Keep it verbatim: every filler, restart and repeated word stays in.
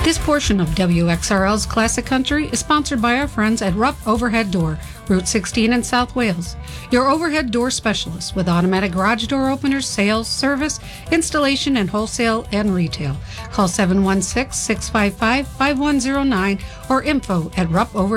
This portion of W X R L's Classic Country is sponsored by our friends at Rupp Overhead Door, Route sixteen in South Wales. Your overhead door specialist with automatic garage door openers, sales, service, installation, and wholesale and retail. Call seven one six, six five five, five one zero nine or info at rupp over